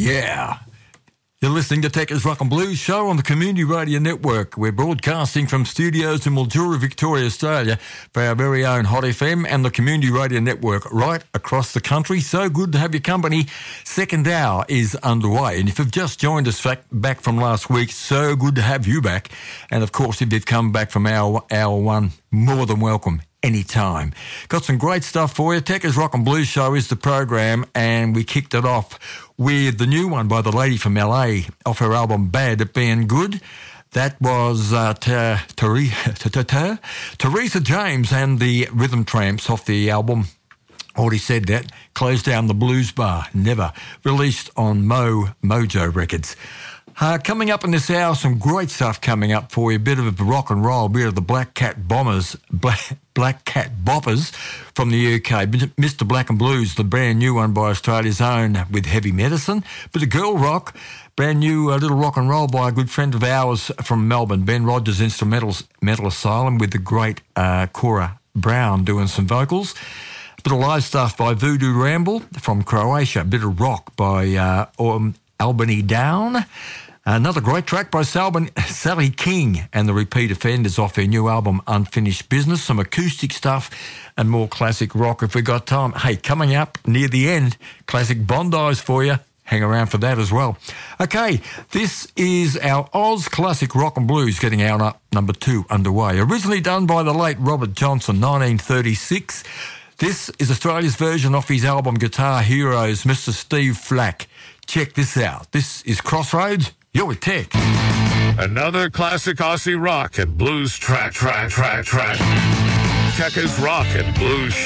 Yeah. You're listening to Tech's Rock and Blues show on the Community Radio Network. We're broadcasting from studios in Mildura, Victoria, Australia for our very own Hot FM and the Community Radio Network right across the country. So good to have your company. Second hour is underway. And if you've just joined us back from last week, so good to have you back. And of course, if you've come back from hour one, more than welcome. Anytime. Got some great stuff for you. Tech's Rock and Blues show is the program, and we kicked it off with the new one by the lady from LA off her album Bad at Being Good. That was Teresa James and the Rhythm Tramps off the album. Already said that. Closed Down the Blues Bar. Never. Released on Mojo Records. Coming up in this hour, some great stuff coming up for you. A bit of rock and roll, a bit of the Black Cat Boppers from the UK. Mr. Black and Blues, the brand new one by Australia's own with Heavy Medicine. Bit of girl rock, brand new little rock and roll by a good friend of ours from Melbourne, Ben Rogers Instrumental Asylum, with the great Cora Brown doing some vocals. A bit of live stuff by Voodoo Ramble from Croatia. A bit of rock by Albany Down. Another great track by Sally King and the Repeat Offenders off their new album Unfinished Business. Some acoustic stuff and more classic rock if we got time. Hey, coming up near the end, classic Bondis for you. Hang around for that as well. Okay, this is our Oz Classic Rock and Blues getting our number 2 underway. Originally done by the late Robert Johnson, 1936. This is Australia's version of his album Guitar Heroes, Mr. Steve Flack. Check this out. This is Crossroads. You're with Tech. Another classic Aussie rock and blues track. Tech's Rock and Blues